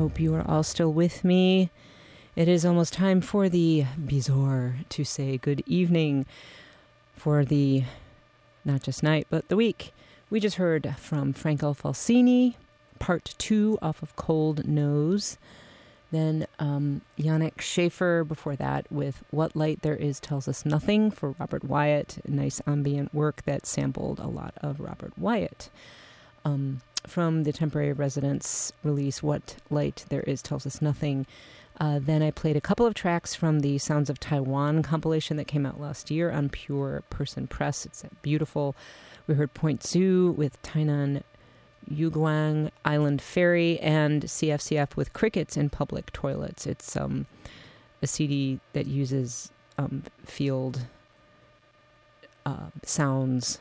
hope you are all still with me. It is almost time for the Bizarre to say good evening for the, not just night, but the week. We just heard from Franco Falsini, part 2 off of Cold Nose. Then Yannick Schaefer before that with What Light There Is Tells Us Nothing for Robert Wyatt. Nice ambient work that sampled a lot of Robert Wyatt. From the Temporary Residence release, What Light There Is Tells Us Nothing. Then I played a couple of tracks from the Sounds of Taiwan compilation that came out last year on Pure Person Press. It's beautiful. We heard Point Zoo with Tainan Yuguang Island Ferry and CFCF with Crickets in Public Toilets. It's a CD that uses field sounds,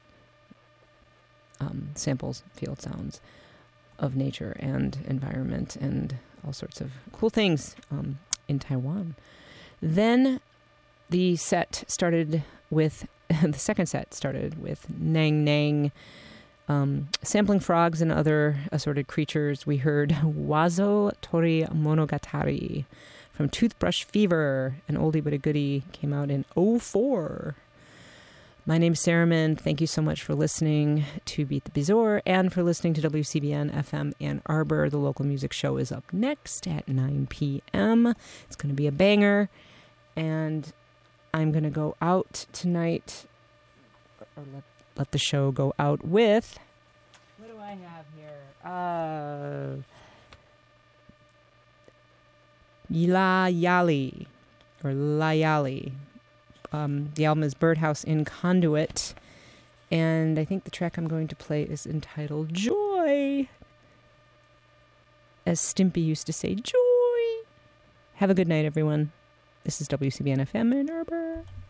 samples field sounds of nature and environment and all sorts of cool things in Taiwan. Then the set started with, the second set started with Nang Nang, sampling frogs and other assorted creatures. We heard Wazo Tori Monogatari from Toothbrush Fever, an oldie but a goodie, came out in '04. My name's Sarah Mann. Thank you so much for listening to Beat the Bizarre and for listening to WCBN FM Ann Arbor. The local music show is up next at 9 p.m. It's going to be a banger. And I'm going to go out tonight, or let the show go out with, what do I have here? Layali, or Layali. The album is Birdhouse in Conduit, and I think the track I'm going to play is entitled Joy. As Stimpy used to say, joy. Have a good night, everyone. This is WCBN FM Ann Arbor.